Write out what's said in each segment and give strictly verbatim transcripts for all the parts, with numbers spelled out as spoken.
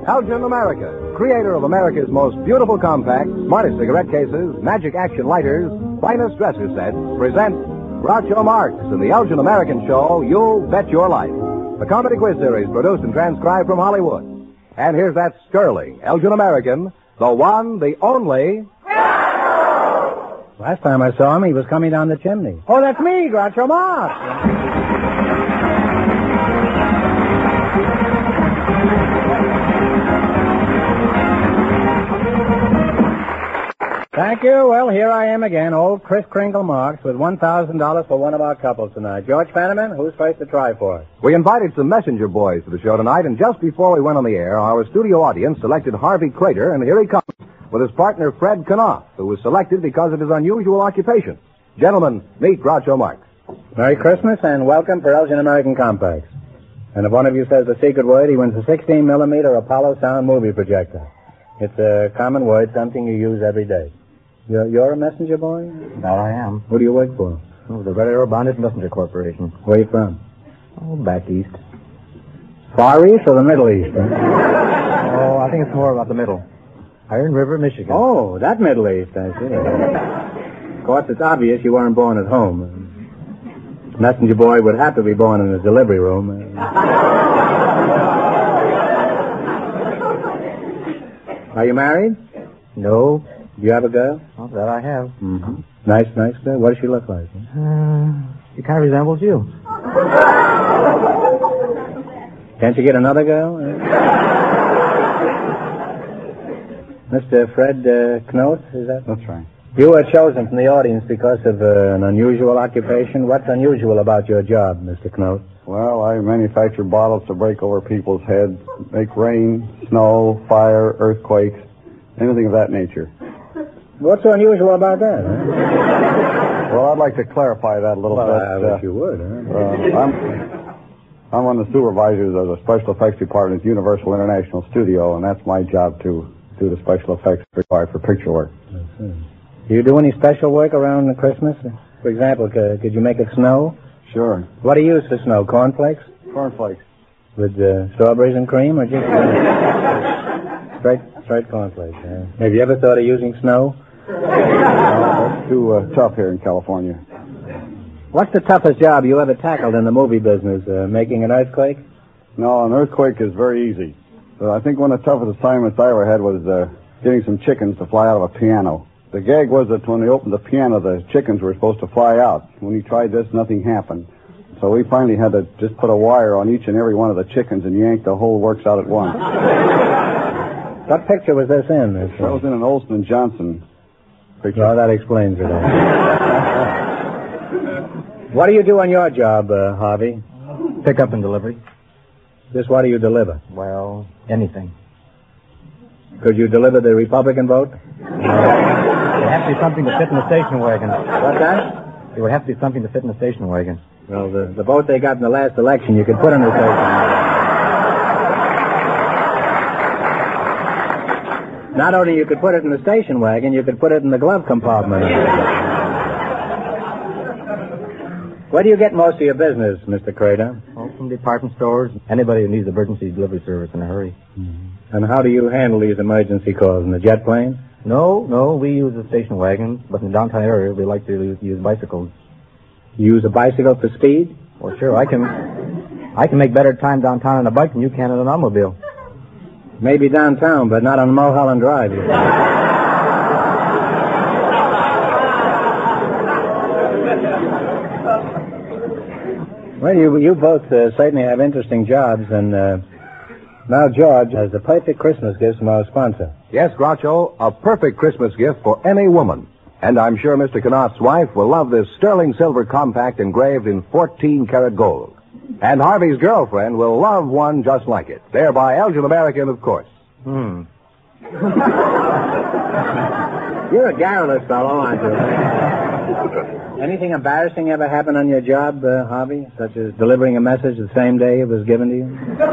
Elgin American, creator of America's most beautiful compacts, smartest cigarette cases, magic action lighters, finest dresser sets, presents Groucho Marx in the Elgin American show, You Bet Your Life. The comedy quiz series produced and transcribed from Hollywood. And here's that sterling Elgin American, the one, the only... Last time I saw him, he was coming down the chimney. Oh, that's me, Groucho Marx. Thank you. Well, here I am again, old Kris Kringle Marx, with one thousand dollars for one of our couples tonight. George Fenneman, who's first to try for us? We invited some messenger boys to the show tonight, and just before we went on the air, our studio audience selected Harvey Crater, and here he comes with his partner Fred Knopf, who was selected because of his unusual occupation. Gentlemen, meet Groucho Marx. Merry Christmas, and welcome for Elgin American Compacts. And if one of you says the secret word, he wins a sixteen millimeter Apollo sound movie projector. It's a common word, something you use every day. You're, you're a messenger boy? That I am. Who do you work for? Oh, the Red Arrow Bonded Messenger Corporation. Where are you from? Oh, back east. Far East or the Middle East? Huh? Oh, I think it's more about the middle. Iron River, Michigan. Oh, that Middle East, I see. Of course, it's obvious you weren't born at home. Messenger boy would have to be born in a delivery room. Are you married? No. Do you have a girl? Oh, that I have. Mm-hmm. Nice, nice girl. What does she look like? Uh, she kind of resembles you. Can't you get another girl? Mister Fred uh, Knopf, is that? That's right. You were chosen from the audience because of uh, an unusual occupation. What's unusual about your job, Mister Knopf? Well, I manufacture bottles to break over people's heads, make rain, snow, fire, earthquakes, anything of that nature. What's so unusual about that, huh? Well, I'd like to clarify that a little well, bit. I uh, wish you would, huh? uh, I'm, I'm one of the supervisors of the special effects department at Universal International Studio, and that's my job to do the special effects required for picture work. Do you do any special work around Christmas? For example, could, could you make it snow? Sure. What do you use for snow? Cornflakes? Cornflakes. With uh, strawberries and cream, or just uh, straight, straight cornflakes? Uh, have you ever thought of using snow? Uh, that's too uh, tough here in California. What's the toughest job you ever tackled in the movie business? Uh, making an earthquake? No, an earthquake is very easy. Uh, I think one of the toughest assignments I ever had was uh, getting some chickens to fly out of a piano. The gag was that when they opened the piano, the chickens were supposed to fly out. When we tried this, nothing happened. So we finally had to just put a wire on each and every one of the chickens and yank the whole works out at once. What picture was this in? This, uh... That was in an Olson and Johnson picture. No, that explains it. What do you do on your job, uh, Harvey? Pick up and delivery. Just what do you deliver? Well, anything. Could you deliver the Republican vote? It would have to be something to fit in the station wagon. What's that? It would have to be something to fit in the station wagon. Well, the, the vote they got in the last election, you could put in the station wagon. Not only you could put it in the station wagon, you could put it in the glove compartment. Where do you get most of your business, Mister Crater? Oh, from department stores. Anybody who needs emergency delivery service in a hurry. Mm-hmm. And how do you handle these emergency calls? In the jet plane? No, no, we use a station wagon, but in the downtown area, we like to use bicycles. You use a bicycle for speed? Well, sure, I can I can make better time downtown on a bike than you can on an automobile. Maybe downtown, but not on Mulholland Drive. Well, you you both uh, certainly have interesting jobs, and uh, now George has the perfect Christmas gift from our sponsor. Yes, Groucho, a perfect Christmas gift for any woman. And I'm sure Mister Knopf's wife will love this sterling silver compact engraved in fourteen karat gold. And Harvey's girlfriend will love one just like it. They're by Elgin American, of course. Hmm. You're a garrulous fellow, aren't you? Anything embarrassing ever happen on your job, uh, Harvey? Such as delivering a message the same day it was given to you?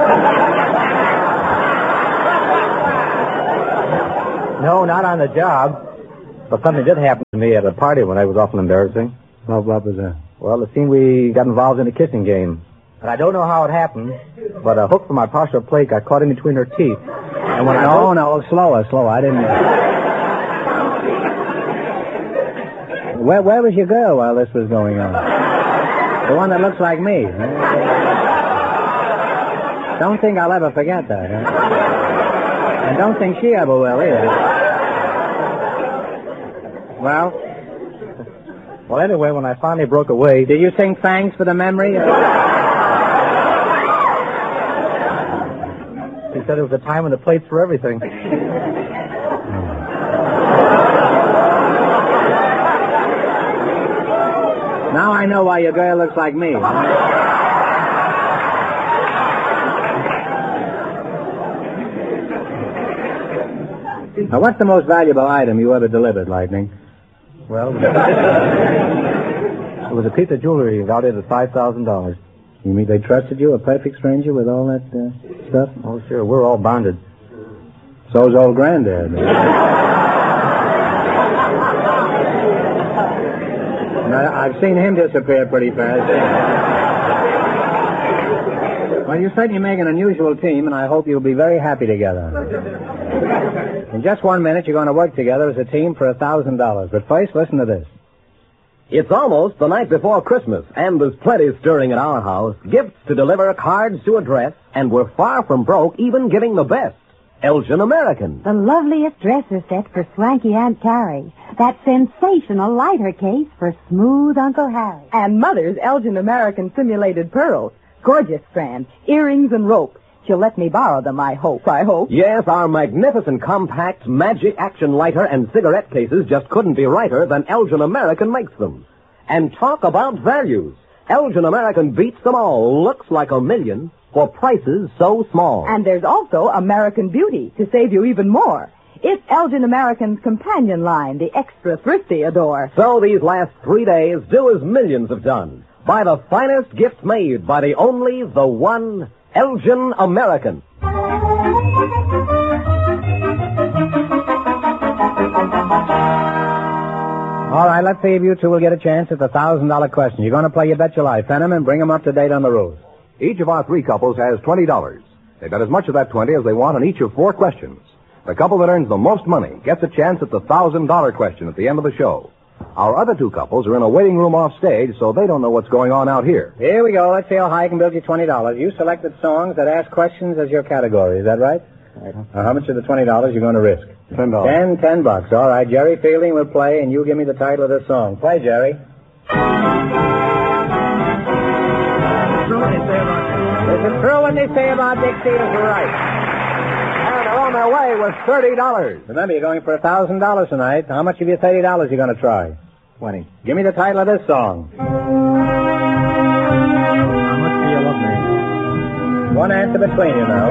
No, not on the job. But something did happen to me at a party when I was awful embarrassing. What, what was that? Well, it seemed we got involved in a kissing game. And I don't know how it happened, but a hook from my partial plate got caught in between her teeth. And when I No, no, slower, slower. I didn't... Where, where was your girl while this was going on? The one that looks like me. Don't think I'll ever forget that, huh? And don't think she ever will either. Well... Well, anyway, when I finally broke away... Did you sing thanks for the memory? She said it was a time and a place for everything. Now I know why your girl looks like me. Now, what's the most valuable item you ever delivered, Lightning? Well, it was a piece of jewelry valued at five thousand dollars. You mean they trusted you, a perfect stranger, with all that uh, stuff? Oh, sure. We're all bonded. So's old Granddad. Now, I've seen him disappear pretty fast. Well, you certainly make an unusual team, and I hope you'll be very happy together. In just one minute, you're going to work together as a team for a thousand dollars. But first, listen to this. It's almost the night before Christmas, and there's plenty stirring at our house. Gifts to deliver, cards to address, and we're far from broke, even giving the best. Elgin American. The loveliest dresser set for swanky Aunt Carrie. That sensational lighter case for smooth Uncle Harry. And Mother's Elgin American simulated pearls. Gorgeous strands, earrings and rope. She'll let me borrow them, I hope, I hope. Yes, our magnificent compact Magic Action lighter and cigarette cases just couldn't be righter than Elgin American makes them. And talk about values. Elgin American beats them all. Looks like a million for prices so small. And there's also American Beauty to save you even more. It's Elgin American's companion line, the extra thrifty adore. So these last three days, do as millions have done. Buy the finest gift made by the only, the one, Elgin American. All right, let's see if you two will get a chance at the thousand dollar question. You're going to play You Bet Your Life, Fenham, and bring them up to date on the rules. Each of our three couples has twenty dollars. They bet as much of that twenty as they want on each of four questions. The couple that earns the most money gets a chance at the thousand dollar question at the end of the show. Our other two couples are in a waiting room off stage, so they don't know what's going on out here. Here we go. Let's see how high I can build you twenty dollars. You selected songs that ask questions as your category. Is that right? Right. Now, how much of the twenty dollars you're going to risk? Ten dollars. Ten, ten bucks. All right. Jerry Fielding will play, and you give me the title of the song. Play, Jerry. Is it true when they say about Dixie is right? And they're on their way with thirty dollars. Remember, you're going for a thousand dollars tonight. How much of your thirty dollars you going to try? Twenty. Give me the title of this song. How much do you love me? One answer between you now.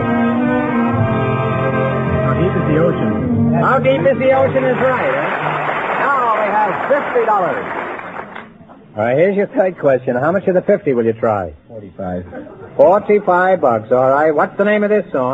How deep is the ocean? How deep is the ocean is right, eh? Now they have fifty dollars. All right, here's your third question. How much of the fifty will you try? Forty-five. Forty-five bucks, all right. What's the name of this song?